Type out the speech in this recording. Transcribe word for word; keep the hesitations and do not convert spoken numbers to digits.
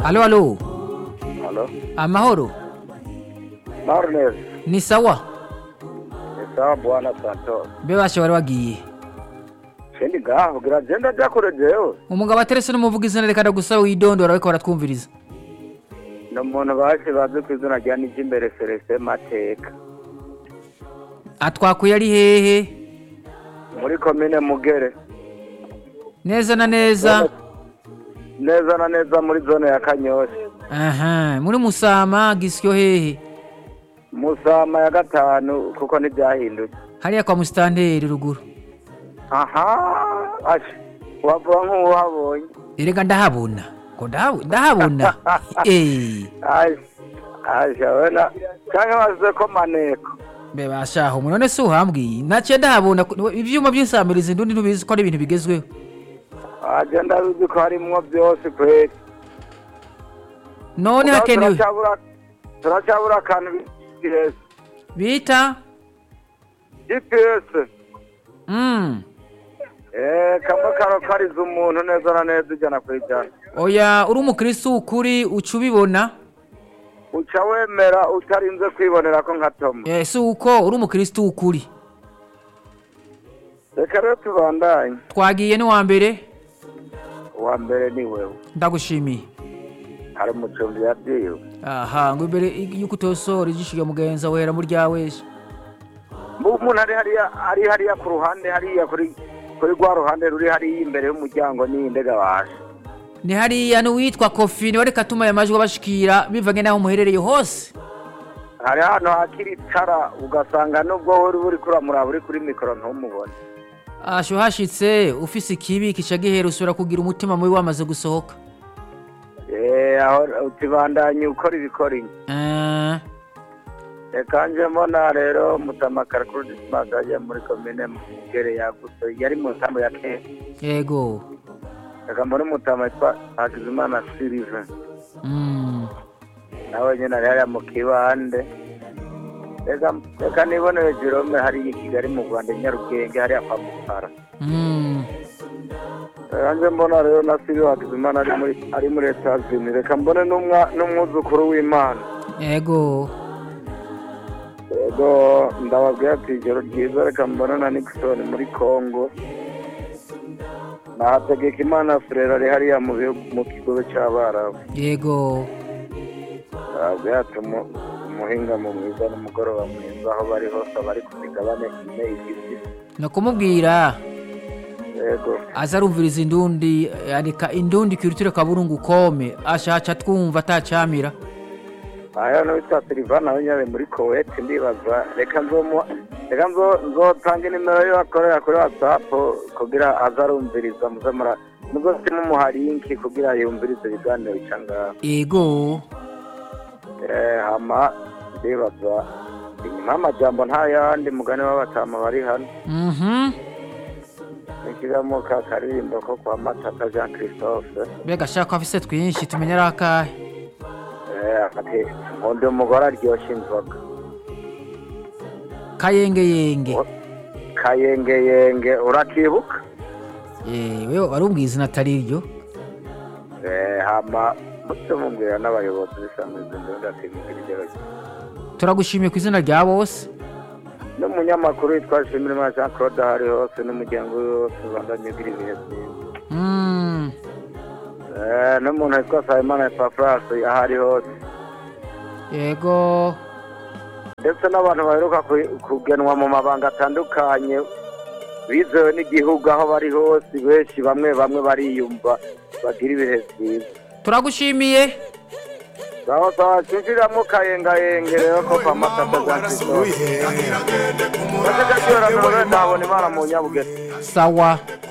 Alo, alo. Halo. Amahoro. Marnes. Ni sawa? Ni sawa bwana Santos. Bebashe wari wagiye. Shendi gaho gira agenda byakorejeyo. Umugabo aterese n'umuvugizi na reka ndagusaba widondora ariko baratwumviriza. No muntu baje baze kwizuna rya nije imbere Celestin Mateka. Atwakuye ari hehe? Muri commune Mugere. Neza na neza. Neza na neza muri zone ya Kanyosha. Aha, muri Musama gisyo hehe? Musama ya gatanu kuko ntibyahindutse. Hariya kwa Mustanteri ruguru. Aha, ashi. Wavuga nk'uhabonye. Erega ndahabona. Ko ndahabona. Eh. Ashi. Ashi wena. Cyangwa baze ko maneko. Bebashaho none se uhambwiye. Nace ndahabona ivyuma by'insamirizi ndundi ntubizi ko ari ibintu bigezweho. Agenda bizi ko harimwo byose kweli. None hakenewe. Turacabura akantu G P S. Bita? G P S. Mm. Eh, kamwe karo kariza umuntu neza na neza ijana kwijana. Oya, uri umukristo ukuri uca ubibona? Uca wemera utarinze kwibonera ko nka Tom. Eh, si uko uri umukristo ukuri. Reka rero tubandanye. Twagiye ni wa mbere? Wa mbere ni wewe. Ndagushimiye. Hari umucumbi yabyiwe. Aha, ngo imbere yuko utosora igishiga mugenza wera muri rya wese. Umuntu ari hariya ari hariya ku ruhande hariya kuri kuri rwa ruhande ruri hariya imbere y'umuryango ni indega baje. Ni hariya n'uwitwa Kofi ni wareka tuma yamajwe bashikira bivanye naho muherereye hose. Hari hano hakiri tara ugasanga nubwo uri uri kuramura uri kuri mikoro ntumubone. Asho hashitse ufise ikibi kica gihera usura kugira umutima mubi wamaze gusohoka. Eh, aho utibandanye ukora ibikori. Eh. Ekanje mbona rero mutamakara kuri dismagaje muri commune Mugere yagutse yari mu ntambo ya ke. Yego. Eka mbona mutama twa Hakizimana Sylvain. Mm. Nawe nyine ari hariya mu kibande. Eka eka niboneye Jerome hari Kigali mu Rwanda Nyarugenge hariya kwa Mutara. Mm. Anje mbona rero na Sylvain Hakizimana ari muri ari muri Etazini. Reka mbone n'umwa n'umwuzukuru w'Imana. Yego. Ego ndababwira ati ijoro ryiza reka mbona na Nixon muri Congo. Nategeka Imana Frere ari hariya mu mu kigo cy'abarabu. Yego. Ndababwira ati umuhinga mu mwiza n'umugoroba mwiza aho bari hose bari kumigabane ine igiti. No kumubwira. Yego. Azarumviriza indundi arika indundi culture kaburungu kome ashacha twumva atacamira. Aya no bita Silvana wenyare muri Kuwait ndibaza reka nzomu reka nzo nzotanga nimero yo akorera kuri WhatsApp kugira azarumviriza muzamara nubwo timu muharinki kugira yumvirize biganiro bicanga. Ego. Eh hama ndibaza inyuma jambo nta yandi mugane w'abatama bari hano. Mhm. Nikiramo ka karimbo ko kwa Matata Jean Christophe. Bega shaka afise twinshi tumenya rakahe. Ati undi mugore aryoshye inzoga kayenge yenge kayenge yenge urakibuka eh wewe warumbizi natari iryo eh hama mutumubwira n'abayobozi bisanzwe ndonda timugirije turagushimiye ku izina rya bose n'umunyamakuru witwa Shimira Jean Claude hari hose n'umuryango wose bandanye bwiriye mm eh n'umuntu witwa Simon Pafras ahari hose. Yego. Ndetse n'abantu baheruka kugenwa mu mabanga atandukanye bizewe n'igihugu aho bari hose benshi bamwe bamwe bariyumva bagira ibihe byiza. Turagushimiye. Sawa sawa cinjiramo kayengayenge rero ko kwa Matata Jean Christophe. Ndabona Imana mu Nyabugete. Sawa.